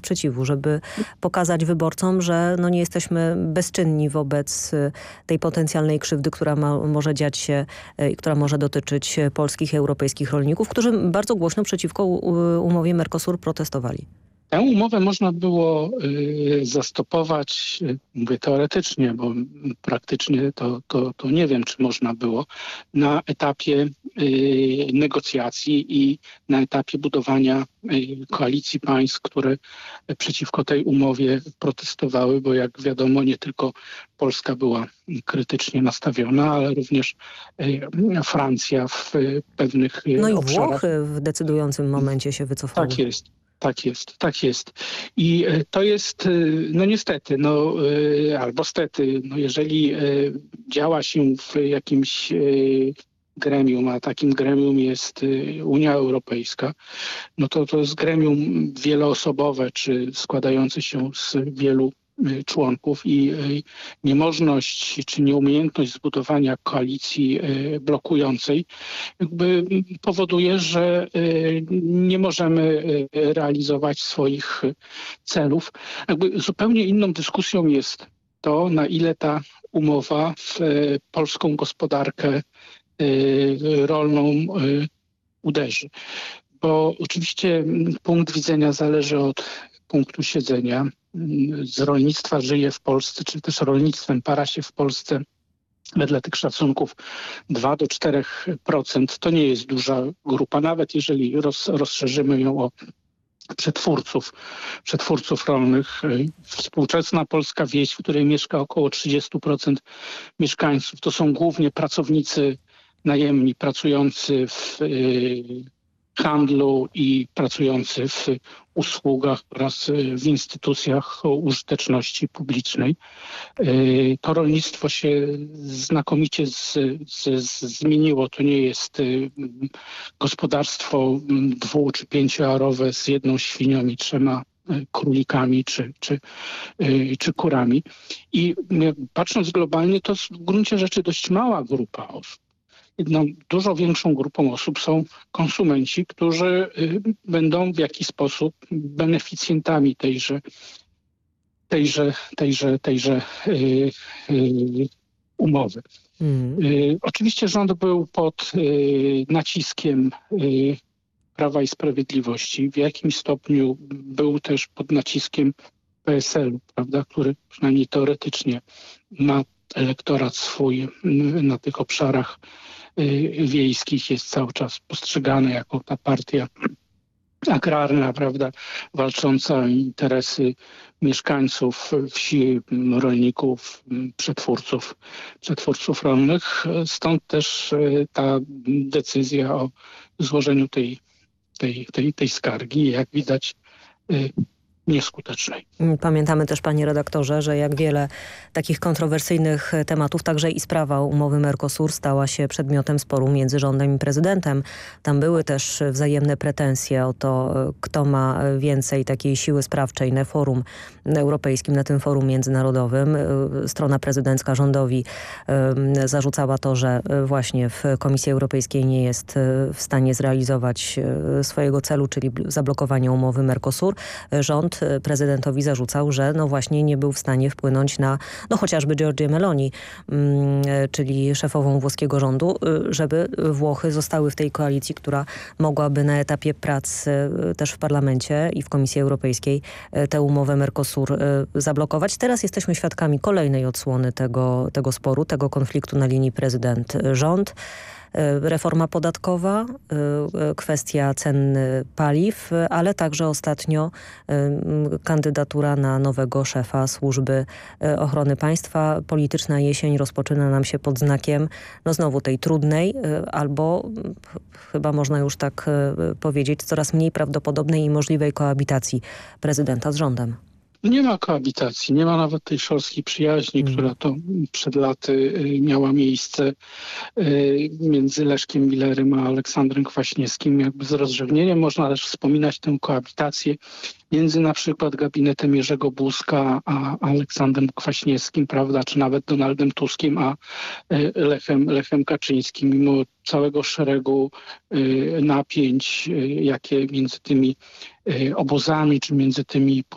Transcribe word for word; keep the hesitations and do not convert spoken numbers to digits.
sprzeciwu, żeby pokazać wyborcom, że no nie jesteśmy bezczynni wobec tej potencjalnej krzywdy, która ma, może dziać się i która może dotyczyć polskich i europejskich rolników, którzy bardzo głośno przeciwko umowie Mercosur protestowali. Tę umowę można było y, zastopować, y, mówię teoretycznie, bo praktycznie to, to, to nie wiem, czy można było, na etapie y, negocjacji i na etapie budowania y, koalicji państw, które przeciwko tej umowie protestowały, bo jak wiadomo nie tylko Polska była krytycznie nastawiona, ale również y, Francja w y, pewnych y, No i obszarach. Włochy w decydującym momencie się wycofały. Tak jest. Tak jest, tak jest. I to jest, no niestety, no albo stety, no jeżeli działa się w jakimś gremium, a takim gremium jest Unia Europejska, no to to jest gremium wieloosobowe, czy składające się z wielu członków i niemożność czy nieumiejętność zbudowania koalicji blokującej jakby powoduje, że nie możemy realizować swoich celów. Jakby zupełnie inną dyskusją jest to, na ile ta umowa w polską gospodarkę rolną uderzy. Bo oczywiście punkt widzenia zależy od punktu siedzenia. Z rolnictwa żyje w Polsce, czy też rolnictwem para się w Polsce wedle tych szacunków dwa do czterech procent. To nie jest duża grupa, nawet jeżeli roz, rozszerzymy ją o przetwórców, przetwórców rolnych. Współczesna polska wieś, w której mieszka około trzydzieści procent mieszkańców, to są głównie pracownicy najemni, pracujący w handlu i pracujący w usługach oraz w instytucjach użyteczności publicznej. To rolnictwo się znakomicie z, z, z zmieniło. To nie jest gospodarstwo dwu- czy pięcioarowe z jedną świnią i trzema królikami czy, czy, czy kurami. I patrząc globalnie, to w gruncie rzeczy dość mała grupa osób. Jedną dużo większą grupą osób są konsumenci, którzy y, będą w jakiś sposób beneficjentami tejże, tejże, tejże, tejże y, y, umowy. Mm. Y, oczywiście rząd był pod y, naciskiem y, Prawa i Sprawiedliwości. W jakimś stopniu był też pod naciskiem P S L-u, prawda, który przynajmniej teoretycznie ma elektorat swój na tych obszarach wiejskich, jest cały czas postrzegany jako ta partia agrarna, prawda, walcząca o interesy mieszkańców wsi, rolników, przetwórców, przetwórców rolnych. Stąd też ta decyzja o złożeniu tej, tej, tej, tej skargi, jak widać, nieskutecznej. Pamiętamy też, panie redaktorze, że jak wiele takich kontrowersyjnych tematów, także i sprawa umowy Mercosur stała się przedmiotem sporu między rządem i prezydentem. Tam były też wzajemne pretensje o to, kto ma więcej takiej siły sprawczej na forum europejskim, na tym forum międzynarodowym. Strona prezydencka rządowi zarzucała to, że właśnie w Komisji Europejskiej nie jest w stanie zrealizować swojego celu, czyli zablokowania umowy Mercosur. Rząd prezydentowi zarzucał, że no właśnie nie był w stanie wpłynąć na no chociażby Giorgię Meloni, mm, czyli szefową włoskiego rządu, żeby Włochy zostały w tej koalicji, która mogłaby na etapie prac też w parlamencie i w Komisji Europejskiej tę umowę Mercosur zablokować. Teraz jesteśmy świadkami kolejnej odsłony tego, tego sporu, tego konfliktu na linii prezydent-rząd. Reforma podatkowa, kwestia cen paliw, ale także ostatnio kandydatura na nowego szefa Służby Ochrony Państwa. Polityczna jesień rozpoczyna nam się pod znakiem no znowu tej trudnej, albo chyba można już tak powiedzieć, coraz mniej prawdopodobnej i możliwej koabitacji prezydenta z rządem. Nie ma koabitacji, nie ma nawet tej szorstkiej przyjaźni, mm. która to przed laty miała miejsce między Leszkiem Millerem a Aleksandrem Kwaśniewskim. Jakby z rozrzewnieniem można też wspominać tę koabitację między na przykład gabinetem Jerzego Buzka a Aleksandrem Kwaśniewskim, prawda, czy nawet Donaldem Tuskiem, a Lechem, Lechem Kaczyńskim, mimo całego szeregu napięć, jakie między tymi obozami, czy między tymi